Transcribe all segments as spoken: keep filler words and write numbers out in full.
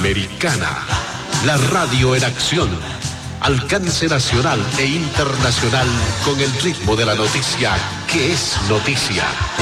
Panamericana, la radio en acción, alcance nacional e internacional con el ritmo de la noticia que es noticia.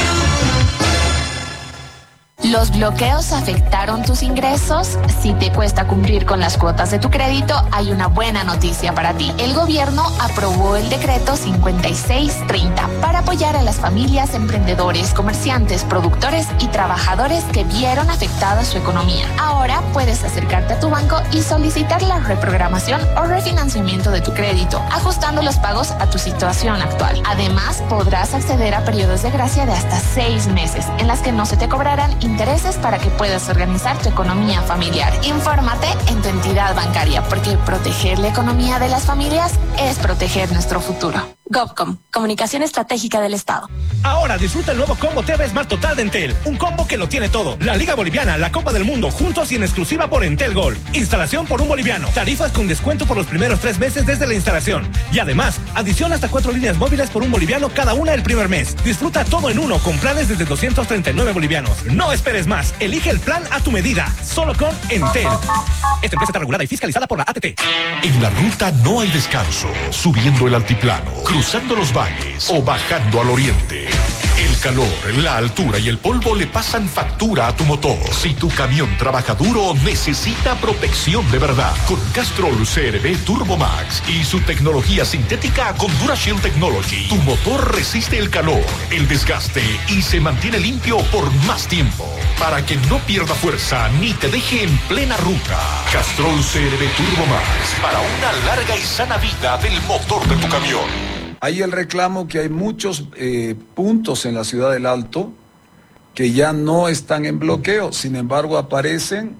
¿Los bloqueos afectaron tus ingresos? Si te cuesta cumplir con las cuotas de tu crédito, hay una buena noticia para ti. El gobierno aprobó el decreto cincuenta y seis treinta para apoyar a las familias, emprendedores, comerciantes, productores y trabajadores que vieron afectada su economía. Ahora puedes acercarte a tu banco y solicitar la reprogramación o refinanciamiento de tu crédito, ajustando los pagos a tu situación actual. Además, podrás acceder a periodos de gracia de hasta seis meses, en las que no se te cobrarán intereses para que puedas organizar tu economía familiar. Infórmate en tu entidad bancaria, porque proteger la economía de las familias es proteger nuestro futuro. GovCom, Comunicación Estratégica del Estado. Ahora disfruta el nuevo combo T V Smart Total de Entel. Un combo que lo tiene todo. La Liga Boliviana, la Copa del Mundo, juntos y en exclusiva por Entel Gold. Instalación por un boliviano. Tarifas con descuento por los primeros tres meses desde la instalación. Y además, adición hasta cuatro líneas móviles por un boliviano cada una el primer mes. Disfruta todo en uno con planes desde doscientos treinta y nueve bolivianos. No esperes más. Elige el plan a tu medida. Solo con Entel. Esta empresa está regulada y fiscalizada por la A T T. En la ruta no hay descanso. Subiendo el altiplano, cruzando los valles o bajando al oriente. El calor, la altura y el polvo le pasan factura a tu motor. Si tu camión trabaja duro, necesita protección de verdad. Con Castrol C R V Turbo Max y su tecnología sintética con DuraShield Technology, tu motor resiste el calor, el desgaste y se mantiene limpio por más tiempo. Para que no pierda fuerza ni te deje en plena ruta. Castrol C R V Turbo Max, para una larga y sana vida del motor de tu camión. Hay el reclamo que hay muchos eh, puntos en la ciudad del Alto que ya no están en bloqueo. Sin embargo, aparecen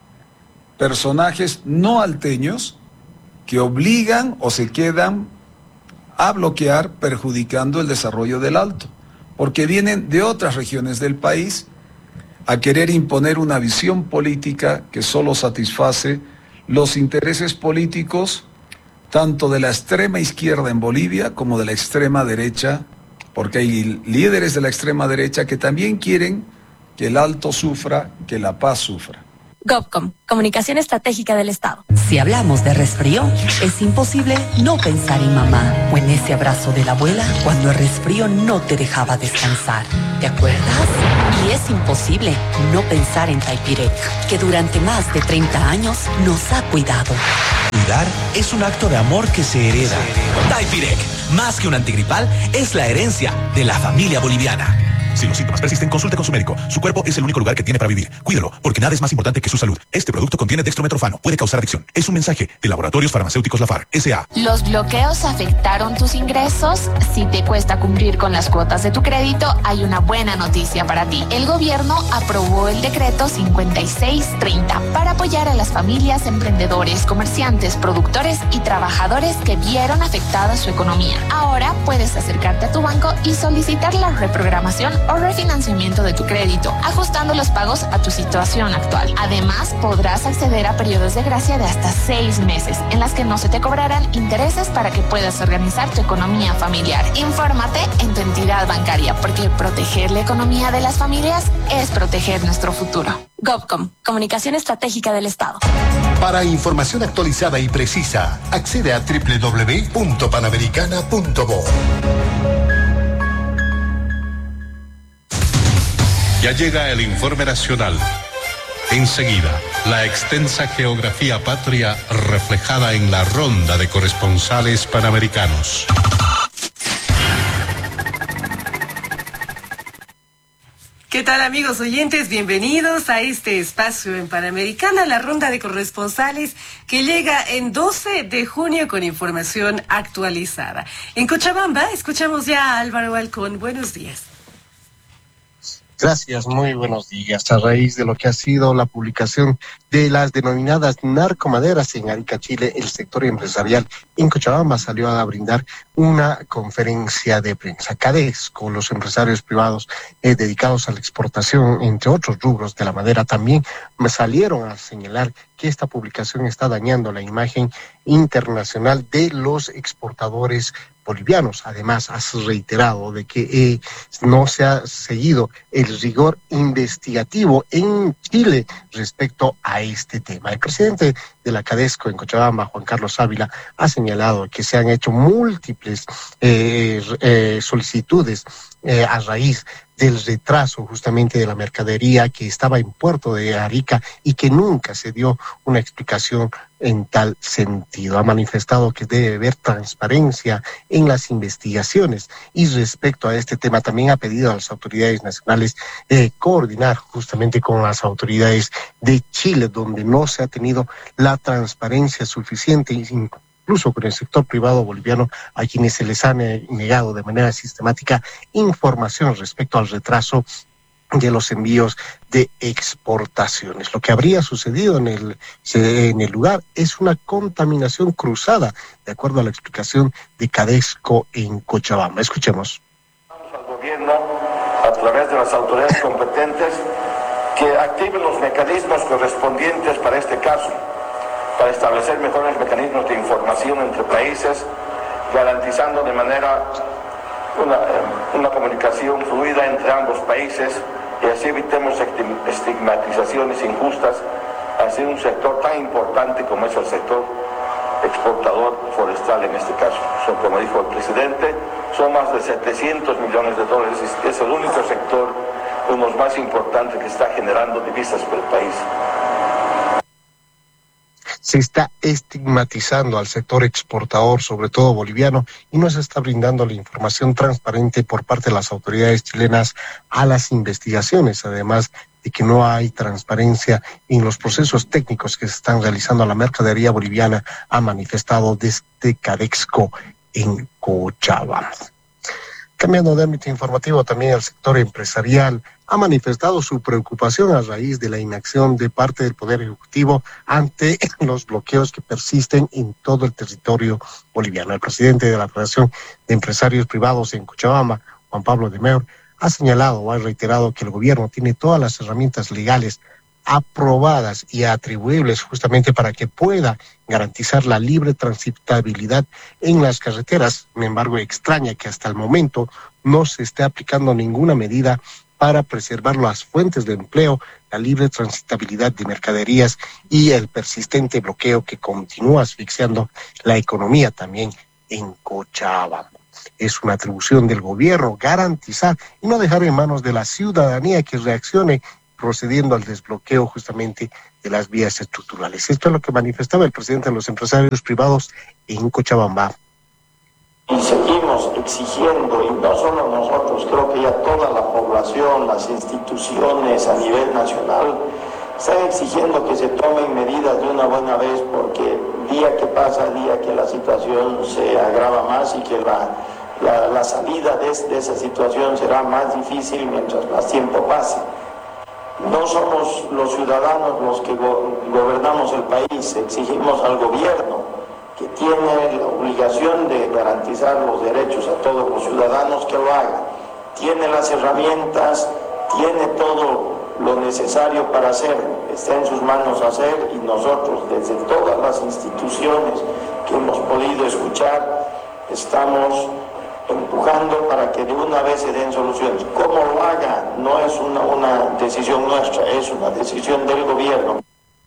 personajes no alteños que obligan o se quedan a bloquear, perjudicando el desarrollo del Alto, porque vienen de otras regiones del país a querer imponer una visión política que solo satisface los intereses políticos tanto de la extrema izquierda en Bolivia como de la extrema derecha, porque hay líderes de la extrema derecha que también quieren que el Alto sufra, que La Paz sufra. GovCom, Comunicación Estratégica del Estado. Si hablamos de resfrío, es imposible no pensar en mamá o en ese abrazo de la abuela cuando el resfrío no te dejaba descansar. ¿Te acuerdas? Y es imposible no pensar en Taipirec, que durante más de treinta años nos ha cuidado. Cuidar es un acto de amor que se hereda. Taipirec, más que un antigripal, es la herencia de la familia boliviana. Si los síntomas persisten, consulte con su médico. Su cuerpo es el único lugar que tiene para vivir. Cuídelo, porque nada es más importante que su salud. Este producto contiene dextrometorfano. Puede causar adicción. Es un mensaje de Laboratorios Farmacéuticos Lafar, S A ¿Los bloqueos afectaron tus ingresos? Si te cuesta cumplir con las cuotas de tu crédito, hay una buena noticia para ti. El gobierno aprobó el decreto cincuenta y seis treinta para apoyar a las familias, emprendedores, comerciantes, productores y trabajadores que vieron afectada su economía. Ahora puedes acercarte a tu banco y solicitar la reprogramación o refinanciamiento de tu crédito, ajustando los pagos a tu situación actual. Además, podrás acceder a periodos de gracia de hasta seis meses, en las que no se te cobrarán intereses para que puedas organizar tu economía familiar. Infórmate en tu entidad bancaria, porque proteger la economía de las familias es proteger nuestro futuro. GovCom, Comunicación Estratégica del Estado. Para información actualizada y precisa, accede a doble u doble u doble u punto panamericana punto bo. Ya llega el informe nacional. Enseguida, la extensa geografía patria reflejada en la ronda de corresponsales panamericanos. ¿Qué tal, amigos oyentes? Bienvenidos a este espacio en Panamericana, la ronda de corresponsales que llega en doce de junio con información actualizada. En Cochabamba escuchamos ya a Álvaro Halcón. Buenos días. Gracias, muy buenos días. A raíz de lo que ha sido la publicación de las denominadas narcomaderas en Arica, Chile, el sector empresarial en Cochabamba salió a brindar una conferencia de prensa. CADES, con los empresarios privados eh, dedicados a la exportación, entre otros rubros de la madera, también me salieron a señalar que esta publicación está dañando la imagen internacional de los exportadores bolivianos. Además, has reiterado de que eh, no se ha seguido el rigor investigativo en Chile respecto a este tema. El presidente de la Cadesco en Cochabamba, Juan Carlos Ávila, ha señalado que se han hecho múltiples eh, eh, solicitudes eh, a raíz del retraso justamente de la mercadería que estaba en Puerto de Arica y que nunca se dio una explicación en tal sentido. Ha manifestado que debe haber transparencia en las investigaciones y respecto a este tema también ha pedido a las autoridades nacionales eh, coordinar justamente con las autoridades de Chile, donde no se ha tenido la transparencia suficiente, incluso con el sector privado boliviano, a quienes se les ha negado de manera sistemática información respecto al retraso de los envíos de exportaciones. Lo que habría sucedido en el, en el lugar es una contaminación cruzada, de acuerdo a la explicación de Cadesco en Cochabamba. Escuchemos. Al gobierno, a través de las autoridades competentes, que activen los mecanismos correspondientes para este caso, para establecer mejores mecanismos de información entre países, garantizando de manera una, una comunicación fluida entre ambos países y así evitemos estigmatizaciones injustas hacia un sector tan importante como es el sector exportador forestal en este caso. Son, como dijo el presidente, son más de setecientos millones de dólares, es el único sector, uno de los más importantes que está generando divisas para el país. Se está estigmatizando al sector exportador, sobre todo boliviano, y no se está brindando la información transparente por parte de las autoridades chilenas a las investigaciones, además de que no hay transparencia en los procesos técnicos que se están realizando a la mercadería boliviana, ha manifestado desde Cadesco en Cochabamba. Cambiando de ámbito informativo, también el sector empresarial ha manifestado su preocupación a raíz de la inacción de parte del Poder Ejecutivo ante los bloqueos que persisten en todo el territorio boliviano. El presidente de la Federación de Empresarios Privados en Cochabamba, Juan Pablo de Meur, ha señalado o ha reiterado que el gobierno tiene todas las herramientas legales aprobadas y atribuibles justamente para que pueda garantizar la libre transitabilidad en las carreteras. Sin embargo, extraña que hasta el momento no se esté aplicando ninguna medida para preservar las fuentes de empleo, la libre transitabilidad de mercaderías y el persistente bloqueo que continúa asfixiando la economía también en Cochabamba. Es una atribución del gobierno garantizar y no dejar en manos de la ciudadanía que reaccione procediendo al desbloqueo justamente de las vías estructurales. Esto es lo que manifestaba el presidente de los empresarios privados en Cochabamba. Y seguimos exigiendo, y no solo nosotros, creo que ya toda la población, las instituciones a nivel nacional, están exigiendo que se tomen medidas de una buena vez, porque día que pasa, día que la situación se agrava más y que la, la, la salida de, de esa situación será más difícil mientras más tiempo pase. No somos los ciudadanos los que go- gobernamos el país, exigimos al gobierno que tiene la obligación de garantizar los derechos a todos los ciudadanos que lo hagan. Tiene las herramientas, tiene todo lo necesario para hacerlo. Está en sus manos hacer y nosotros desde todas las instituciones que hemos podido escuchar estamos empujando para que de una vez se den soluciones. ¿Cómo lo haga? No es una, una decisión nuestra, es una decisión del gobierno.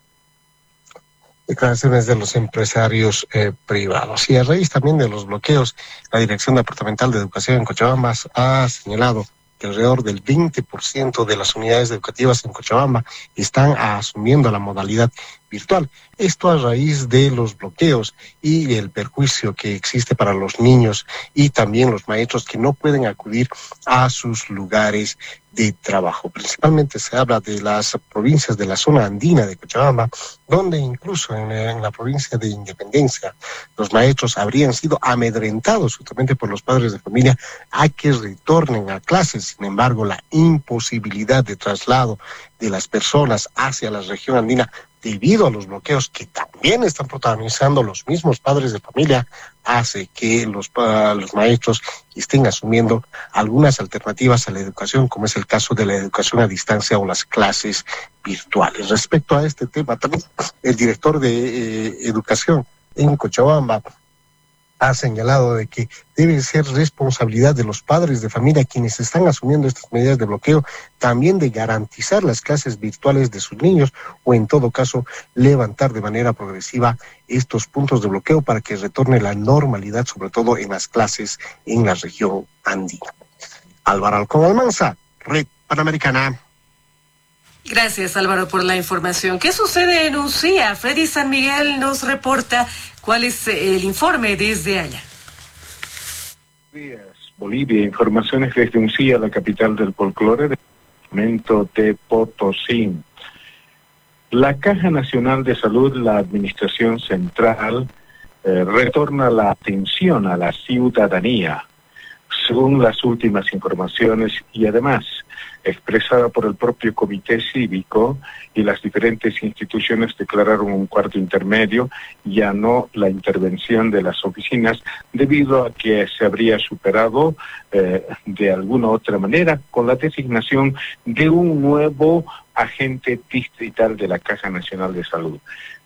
Declaraciones de los empresarios eh, privados. Y a raíz también de los bloqueos, la Dirección Departamental de Educación en Cochabamba ha señalado que alrededor del veinte por ciento de las unidades educativas en Cochabamba están asumiendo la modalidad virtual. Esto a raíz de los bloqueos y el perjuicio que existe para los niños y también los maestros que no pueden acudir a sus lugares de trabajo. Principalmente se habla de las provincias de la zona andina de Cochabamba, donde incluso en, en la provincia de Independencia los maestros habrían sido amedrentados justamente por los padres de familia a que retornen a clases. Sin embargo, la imposibilidad de traslado de las personas hacia la región andina debido a los bloqueos que también están protagonizando los mismos padres de familia, hace que los, uh, los maestros estén asumiendo algunas alternativas a la educación, como es el caso de la educación a distancia o las clases virtuales. Respecto a este tema, también el director de eh, educación en Cochabamba ha señalado de que debe ser responsabilidad de los padres de familia quienes están asumiendo estas medidas de bloqueo, también de garantizar las clases virtuales de sus niños o en todo caso levantar de manera progresiva estos puntos de bloqueo para que retorne la normalidad, sobre todo en las clases en la región andina. Álvaro Alcón Almanza, Red Panamericana. Gracias, Álvaro, por la información. ¿Qué sucede en Uncía? Freddy San Miguel nos reporta cuál es el informe desde allá. Buenos días, Bolivia. Informaciones desde Uncía, la capital del folclore del departamento de Potosí. La Caja Nacional de Salud, la Administración Central, eh, retorna la atención a la ciudadanía, según las últimas informaciones y además expresada por el propio comité cívico y las diferentes instituciones declararon un cuarto intermedio, ya no la intervención de las oficinas debido a que se habría superado eh, de alguna otra manera con la designación de un nuevo agente distrital de la Caja Nacional de Salud.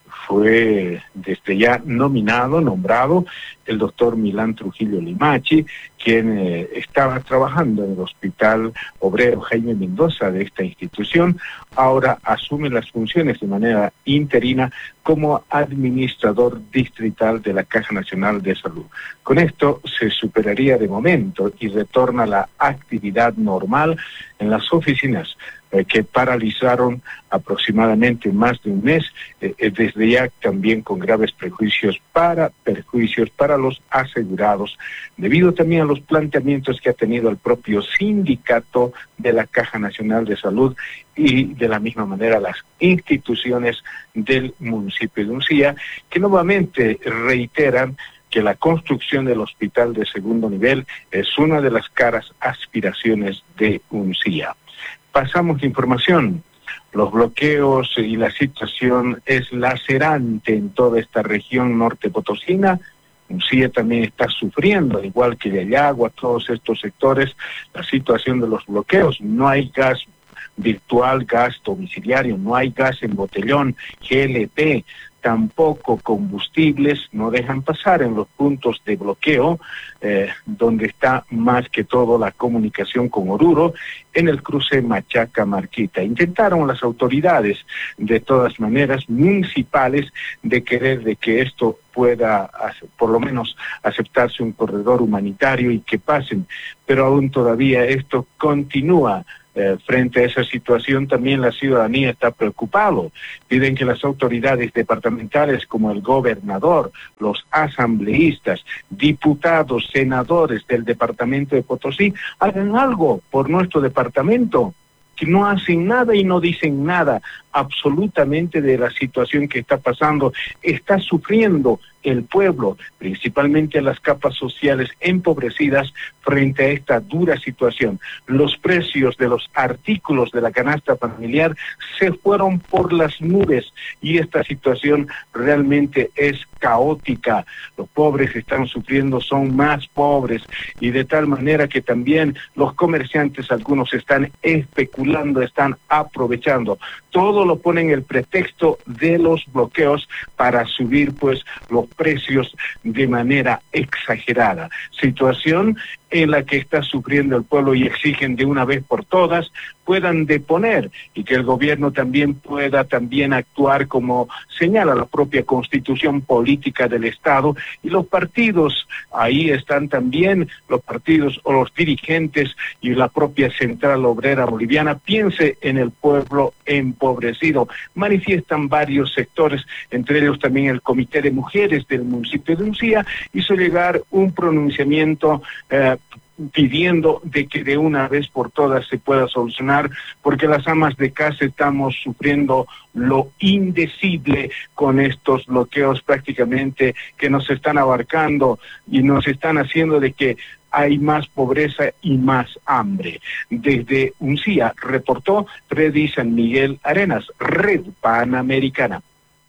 Fue desde ya nominado, nombrado, el doctor Milán Trujillo Limachi, quien eh, estaba trabajando en el Hospital Obrero Jaime Mendoza de esta institución, ahora asume las funciones de manera interina como administrador distrital de la Caja Nacional de Salud. Con esto se superaría de momento y retorna la actividad normal en las oficinas eh, que paralizaron aproximadamente más de un mes, eh, desde ya también con graves prejuicios para perjuicios para los asegurados, debido también a los planteamientos que ha tenido el propio sindicato de la Caja Nacional de Salud y de la misma manera las instituciones del municipio de Uncía, que nuevamente reiteran que la construcción del hospital de segundo nivel es una de las caras aspiraciones de Uncía. Pasamos la información. Los bloqueos y la situación es lacerante en toda esta región norte potosina. Uncía también está sufriendo, al igual que Yayagua, todos estos sectores, la situación de los bloqueos. No hay gas virtual, gas domiciliario, no hay gas en botellón, G L P, tampoco combustibles, no dejan pasar en los puntos de bloqueo, eh, donde está más que todo la comunicación con Oruro, en el cruce Machaca-Marquita. Intentaron las autoridades, de todas maneras, municipales, de querer de que esto pueda, por lo menos, aceptarse un corredor humanitario y que pasen, pero aún todavía esto continúa. Eh, frente a esa situación también la ciudadanía está preocupado. Piden que las autoridades departamentales como el gobernador, los asambleístas, diputados, senadores del departamento de Potosí hagan algo por nuestro departamento, que no hacen nada y no dicen nada absolutamente de la situación que está pasando. Está sufriendo el pueblo, principalmente las capas sociales empobrecidas frente a esta dura situación. Los precios de los artículos de la canasta familiar se fueron por las nubes y esta situación realmente es caótica. Los pobres están sufriendo, son más pobres y de tal manera que también los comerciantes, algunos están especulando, están aprovechando. Todo lo ponen el pretexto de los bloqueos para subir pues los precios de manera exagerada. Situación en la que está sufriendo el pueblo y exigen de una vez por todas puedan deponer y que el gobierno también pueda también actuar como señala la propia constitución política del Estado y los partidos, ahí están también los partidos o los dirigentes y la propia Central Obrera Boliviana, piense en el pueblo empobrecido. Manifiestan varios sectores, entre ellos también el Comité de Mujeres del municipio de Uncía, hizo llegar un pronunciamiento eh, pidiendo de que de una vez por todas se pueda solucionar, porque las amas de casa estamos sufriendo lo indecible con estos bloqueos prácticamente que nos están abarcando y nos están haciendo de que hay más pobreza y más hambre. Desde Uncía reportó Freddy San Miguel Arenas, Red Panamericana.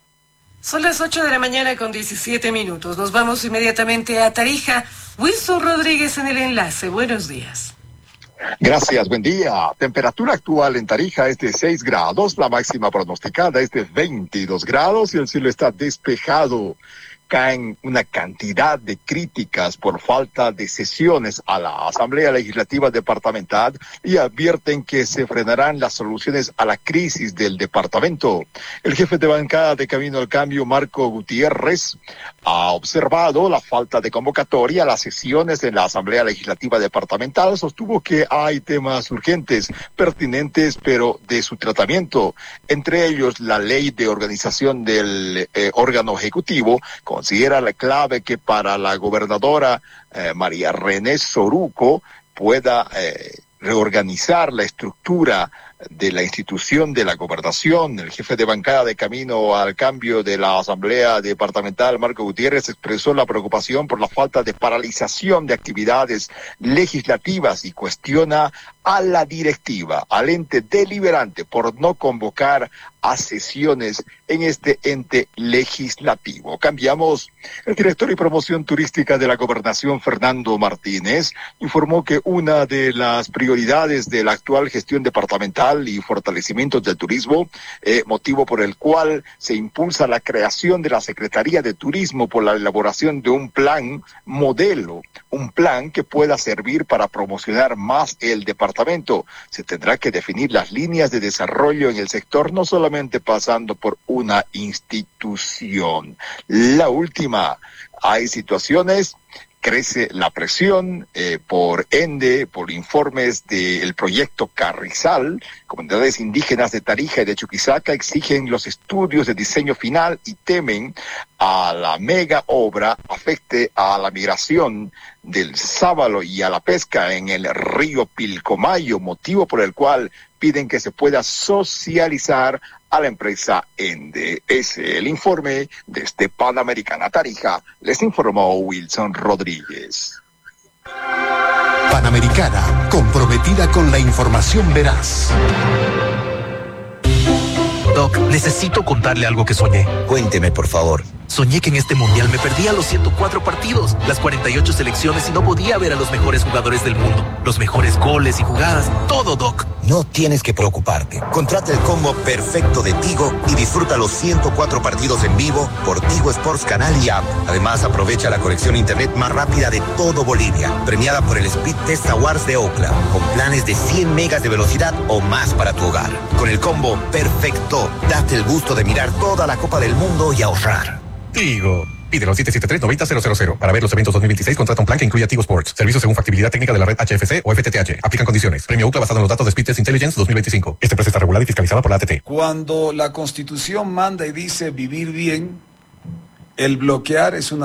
Son las ocho de la mañana con diecisiete minutos. Nos vamos inmediatamente a Tarija. Wilson Rodríguez en el enlace. Buenos días. Gracias, buen día. Temperatura actual en Tarija es de seis grados, la máxima pronosticada es de veintidós grados y el cielo está despejado. caen una cantidad de críticas por falta de sesiones a la Asamblea Legislativa Departamental y advierten que se frenarán las soluciones a la crisis del departamento. El jefe de bancada de Camino al Cambio, Marco Gutiérrez, ha observado la falta de convocatoria a las sesiones de la Asamblea Legislativa Departamental. Sostuvo que hay temas urgentes, pertinentes, pero de su tratamiento, entre ellos la ley de organización del eh, órgano ejecutivo. Considera la clave que para la gobernadora eh, María René Soruco pueda eh, reorganizar la estructura de la institución de la gobernación. El jefe de bancada de Camino al Cambio de la Asamblea Departamental, Marco Gutiérrez, expresó la preocupación por la falta de paralización de actividades legislativas y cuestiona a la directiva, al ente deliberante, por no convocar a sesiones en este ente legislativo. Cambiamos. El director y promoción turística de la Gobernación, Fernando Martínez, informó que una de las prioridades de la actual gestión departamental y fortalecimiento del turismo, eh, motivo por el cual se impulsa la creación de la Secretaría de Turismo por la elaboración de un plan modelo, un plan que pueda servir para promocionar más el departamento. Se tendrá que definir las líneas de desarrollo en el sector, no solamente pasando por una institución. La última, hay situaciones. Crece la presión eh, por ende, por informes del proyecto Carrizal. Comunidades indígenas de Tarija y de Chuquisaca exigen los estudios de diseño final y temen a la mega obra afecte a la migración del sábalo y a la pesca en el río Pilcomayo, motivo por el cual piden que se pueda socializar a la empresa Ende. Es el informe desde Panamericana Tarija. Les informó Wilson Rodríguez. Panamericana, comprometida con la información veraz. Doc, necesito contarle algo que soñé. Cuénteme, por favor. Soñé que en este mundial me perdía los ciento cuatro partidos, las cuarenta y ocho selecciones y no podía ver a los mejores jugadores del mundo, los mejores goles y jugadas, todo, Doc. No tienes que preocuparte. Contrata el combo perfecto de Tigo y disfruta los ciento cuatro partidos en vivo por Tigo Sports Canal y App. Además, aprovecha la conexión internet más rápida de todo Bolivia, premiada por el Speed Test Awards de Oakland, con planes de cien megas de velocidad o más para tu hogar. Con el combo perfecto, date el gusto de mirar toda la Copa del Mundo y ahorrar. Tigo. Pídelo siete siete tres, nueve cero cero cero. Para ver los eventos dos mil veintiséis, contrata un plan que incluya Tigo Sports. Servicios según factibilidad técnica de la red H F C o F T T H. Aplican condiciones. Premio U C L A basado en los datos de Speed Test Intelligence dos mil veinticinco. Esta empresa está regulada y fiscalizada por la A T T. Cuando la Constitución manda y dice vivir bien, el bloquear es una